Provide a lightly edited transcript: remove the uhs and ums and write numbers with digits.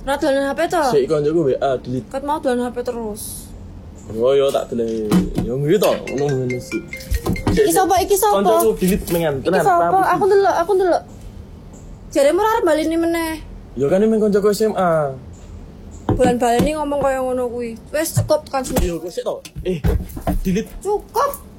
Ora dolan HP to? Sik koncoku WA delete. Kat mau dolan HP terus. Oh yo tak delete. Yo ngene to, ngono sih. Iki sapa? Koncoku delete mengan. Iki sapa? Aku ndelok. Jaremu arep baleni meneh. Yo kan ini koncoku SMA. Bulan-baleni ngomong kaya ngono kuwi. Wis cukup kan. Yo kok sik to. Delete. Cukup.